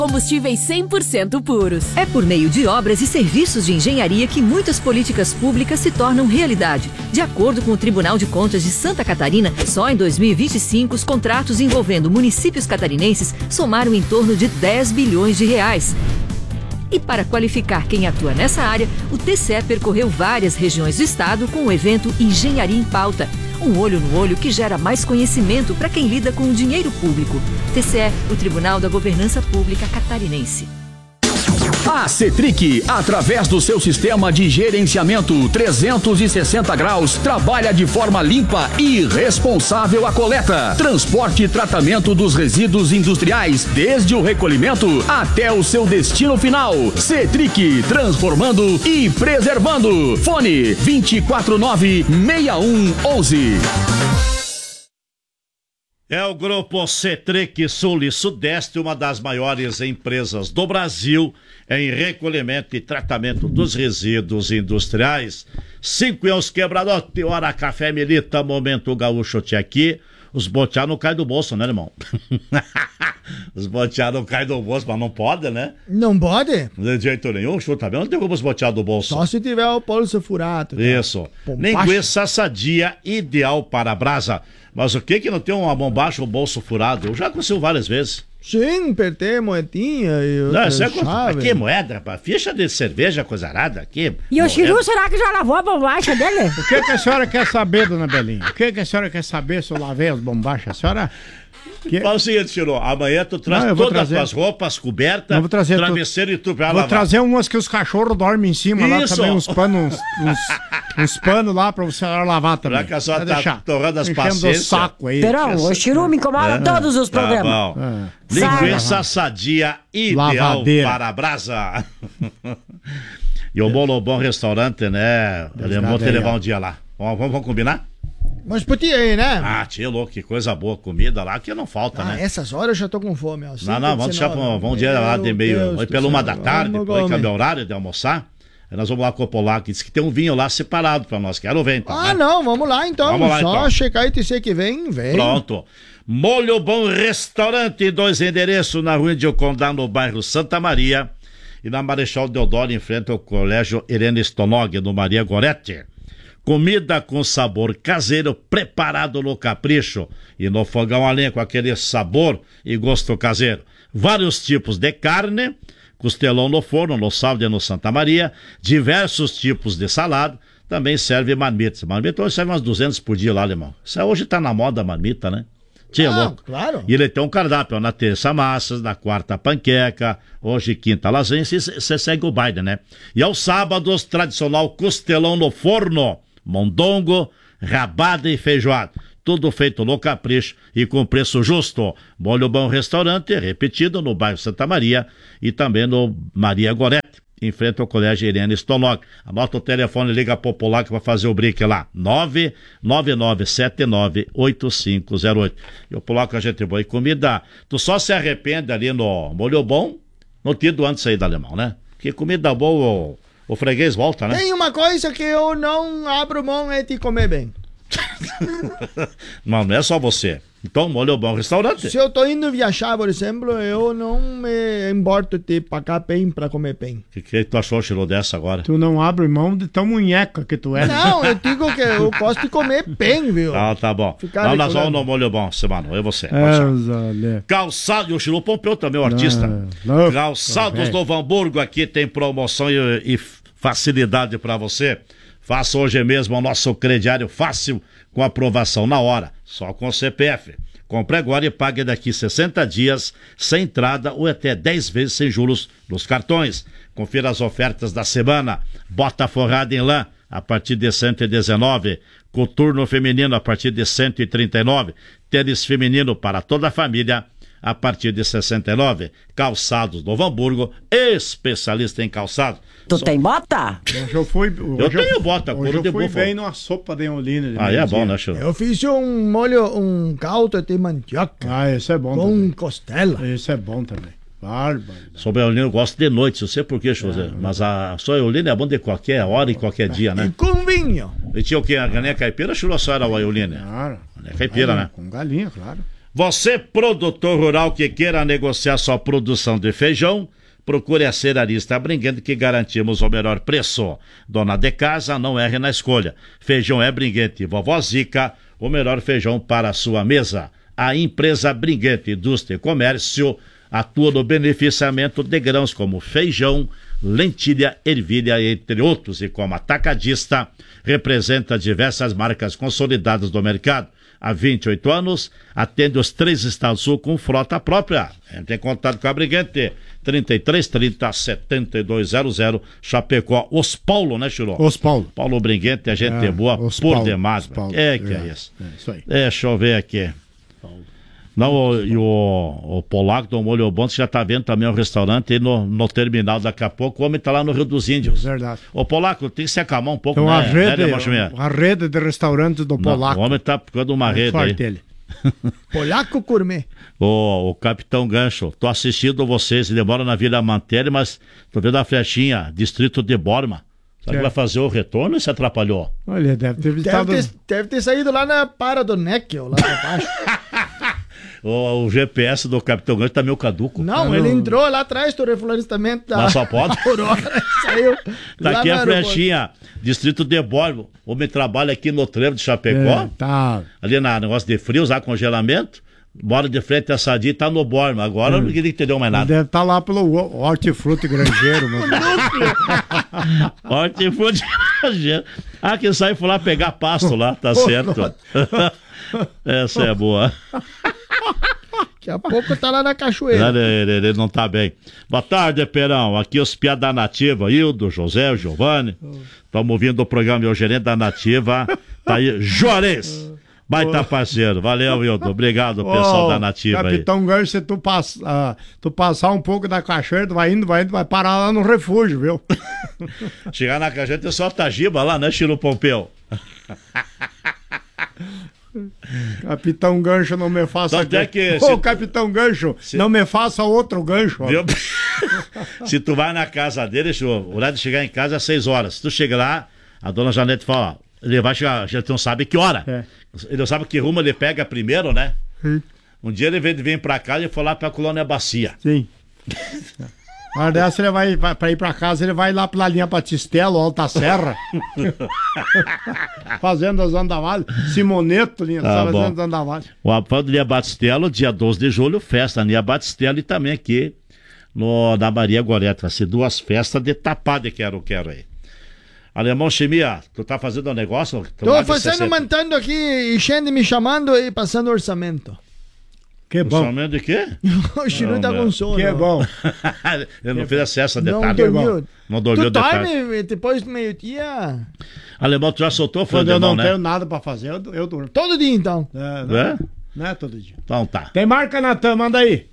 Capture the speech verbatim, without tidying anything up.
Combustíveis cem por cento puros. É por meio de obras e serviços de engenharia que muitas políticas públicas se tornam realidade. De acordo com o Tribunal de Contas de Santa Catarina, só em dois mil e vinte e cinco os contratos envolvendo municípios catarinenses somaram em torno de dez bilhões de reais. E para qualificar quem atua nessa área, o T C E percorreu várias regiões do estado com o evento Engenharia em Pauta. Um olho no olho que gera mais conhecimento para quem lida com o dinheiro público. T C E, o Tribunal da Governança Pública Catarinense. A Cetric, através do seu sistema de gerenciamento trezentos e sessenta graus, trabalha de forma limpa e responsável a coleta, transporte e tratamento dos resíduos industriais, desde o recolhimento até o seu destino final. Cetric, transformando e preservando. Fone vinte e quatro nove, seis um onze. É o Grupo Cetric Sul e Sudeste, uma das maiores empresas do Brasil em recolhimento e tratamento dos resíduos industriais. Cinco e uns quebrador, hora café milita, momento gaúcho tinha aqui. Os boteados não caem do bolso, né, irmão? Os boteados não caem do bolso, mas não pode, né? Não pode? De jeito nenhum, chuta bem, não derruba os boteados do bolso. Só se tiver o pulso furado. Tá? Isso. Linguiça sadia, ideal para a brasa. Mas o que que não tem uma bombacha ou bolso furado? Eu já aconteceu várias vezes. Sim, apertei moedinha e não, isso é coisa... Que moeda, rapaz? Ficha de cerveja, coisa arada aqui. E o Chiru, será que já lavou a bombacha dele? O que que a senhora quer saber, dona Belinha? O que que a senhora quer saber se eu lavei as bombachas? A senhora... Que... Fala o seguinte, Chiru, amanhã tu traz não, todas trazer... as tuas roupas, cobertas, vou trazer travesseiro tu... e tu pra Vou lavar. trazer umas que os cachorros dormem em cima. Isso. Lá também, uns panos, uns, uns panos lá pra você lavar também. Já que a senhora tá deixar. torrando as paciências. Saco aí. Perão, o Chiru me incomoda é. todos os programas. Tá é. Linguiça sadia, ideal Lavadeira. para a brasa. E o Bolo Bom Restaurante, né? Eu vou te levar um dia lá. Vamos, vamos, vamos combinar? Mas pra ti aí, né? Ah, tia, louco, que coisa boa, comida lá que não falta, ah, né? Essas horas eu já tô com fome. Ó. Não, não, vamos deixar pra, vamos um dia lá de meio, vai pela uma da tarde, depois que é meu horário de almoçar. Aí nós vamos lá com o Polar, que diz que tem um vinho lá separado pra nós, quero ver então. Ah, né? não, vamos lá então, vamos lá, só então. checar e dizer que vem, vem. Pronto. Molho Bom Restaurante, dois endereços na rua de Condá, no bairro Santa Maria, e na Marechal Deodoro, em frente ao Colégio Irene Stonog, no Maria Goretti. Comida com sabor caseiro, preparado no capricho e no fogão a lenha com aquele sabor e gosto caseiro. Vários tipos de carne, costelão no forno, no sábado e no Santa Maria, diversos tipos de salada, também serve marmitas. Marmita hoje serve umas duzentas por dia lá, alemão. Isso hoje tá na moda a marmita, né? Tia, ah, louco. Claro. E ele tem um cardápio, na terça massas, na quarta panqueca, hoje quinta lasanha, você segue o baile, né? E aos sábados, tradicional costelão no forno, mondongo, rabada e feijoada. Tudo feito no capricho e com preço justo. Molho Bom Restaurante, repetido no bairro Santa Maria e também no Maria Goretti, em frente ao Colégio Irene Stonog. Anota o telefone, liga Popular que vai fazer o brick lá. nove nove nove sete nove oito cinco zero oito. E o Polaco, a gente boa e comida. Tu só se arrepende ali no Molho Bom, no tido antes aí da Alemão, né? Porque comida boa, o, o freguês volta, né? Tem uma coisa que eu não abro mão, é de comer bem. Não, não é só você. Então, Molho Bom Restaurante. Se eu tô indo viajar, por exemplo, eu não me importo de pagar bem pra comer bem. O que, que tu achou, Chilô, dessa agora? Tu não abre mão de tão munheca que tu é. Não, eu digo que eu gosto de comer bem, viu? Ah, tá bom. Ficar não, nós vamos no Molho Bom, semana, eu e você. É, Calçado, e o Chilô Pompeu também, o artista. Não, não, Calçados não, Novo Hamburgo, aqui tem promoção e, e facilidade pra você. Faça hoje mesmo o nosso crediário fácil com aprovação na hora, só com o C P F. Compre agora e pague daqui sessenta dias, sem entrada ou até dez vezes sem juros nos cartões. Confira as ofertas da semana. Bota forrada em lã a partir de cento e dezenove. Coturno feminino a partir de cento e trinta e nove. Tênis feminino para toda a família a partir de sessenta e nove. Calçados Novo Hamburgo, especialista em calçados. Tu Só... tem bota? Hoje eu fui. Hoje eu tenho bota, hoje eu de fui búfalo. bem numa sopa de Eolina. Ah, é bom, né, Chico? Eu fiz um molho, um caldo de mandioca. Ah, esse é bom com também. Com costela. Esse é bom também. Bárbaro. Sobre a Eolina eu gosto de noite, não sei por que, José. É, mas a só a Eolina é bom de qualquer hora e qualquer dia, né? E com vinho. E tinha o que? A galinha caipira, Chico, só era a Eolina? Claro. Galinha caipira, galinha, né? Com galinha, claro. Você, produtor rural que queira negociar sua produção de feijão, procure a Cerealista Bringuete que garantimos o melhor preço. Dona de casa, não erre na escolha. Feijão é Bringuete, Vovó Zica, o melhor feijão para a sua mesa. A empresa Bringuete Indústria e Comércio atua no beneficiamento de grãos como feijão, lentilha, ervilha, entre outros, e como atacadista, representa diversas marcas consolidadas do mercado. Há vinte e oito anos, atende os três estados do sul com frota própria. Entre em contato com a Bringuete, trinta e três, trinta, setenta e dois zero zero, Chapecó. Os Paulo, né, Chirô? Os Paulo. Paulo Bringuete, a gente é, boa por Paulo, demais. É que é, é isso. É isso aí. Deixa eu ver aqui. Paulo. Não, o, e o, o Polaco do Molho Bom, você já tá vendo também o restaurante aí no, no terminal daqui a pouco. O homem tá lá no Rio dos Índios. Verdade. O Polaco tem que se acalmar um pouco, então, né? a rede, né, a rede de restaurantes do Polaco. Não, o homem tá ficando uma é rede aí. Dele. Polaco Gourmet. O, o Capitão Gancho, tô assistindo vocês, ele mora na Vila Mantelli, mas tô vendo a flechinha, distrito de Borma. Será que vai fazer o retorno ou se atrapalhou? Olha, deve ter visitado... Deve ter, deve ter saído lá na para do Neckel, lá pra baixo. O, o G P S do Capitão Gancho tá meio caduco. Não, ah, ele não... entrou lá atrás do reflorestamento da... Mas só pode? Saiu. Tá aqui a flechinha, distrito de Borba. O homem trabalha aqui no trevo de Chapecó. É, tá. Ali na negócio de frio, usar congelamento. Bora de frente a Sadia, tá no Borba. Agora hum. ninguém entendeu mais nada. Deve estar tá lá pelo Hortifruti Grangeiro. Hortifruti Grangeiro. Ah, que sai foi lá pegar pasto lá, tá certo. Essa é boa. Daqui a pouco tá lá na cachoeira. Ele, ele não tá bem. Boa tarde, Perão. Aqui os piá da Nativa, Hildo, José, Giovanni. Estamos ouvindo o programa, o gerente da Nativa. Tá aí, Juarez. Baita parceiro. Valeu, Hildo. Obrigado, pessoal oh, da Nativa. Capitão aí. Gancho, se tu, pass, uh, tu passar um pouco da cachoeira, tu vai indo, vai indo, vai parar lá no refúgio, viu? Chegar na cachoeira tem só a Tajiba lá, né, Chilo Pompeu? Capitão Gancho, não me faça... Então, que, Ô, oh, Capitão Gancho, se... não me faça outro gancho. Se tu vai na casa dele, o horário de chegar em casa é seis horas. Se tu chega lá, a dona Janete fala, ó, ele vai chegar, a gente não sabe que hora. É. Ele não sabe que rumo ele pega primeiro, né? Sim. Um dia ele vem, vem pra casa e foi lá pra Colônia Bacia. Sim. Mas dessa ele vai, vai, pra ir pra casa, ele vai lá pela linha Batistelo, Alta Serra. Fazendo as Andavalho. Simoneto, linha, ah, fazendo as Andavalho. O Apão do Linha Batistelo, dia doze de julho, festa na Linha Batistelo e também aqui no, na Maria Gorete. Vai ser duas festas de tapada de quero, quero aí. Alemão Chimia, tu tá fazendo um negócio? Tô fazendo, mantendo aqui, enchendo, me chamando e passando orçamento. Que bom. Orçamento de quê? O Chiru tá com sono. Que bom. Eu não fiz acesso a detalhe. Não dormiu. Não dormiu tu detalhe. dorme depois do meio-dia. Alemão, tu já soltou? Quando eu não né? tenho nada pra fazer, eu, eu durmo. Todo dia, então. É, não, é? Não é todo dia. Então tá. Tem marca, Natan, manda aí.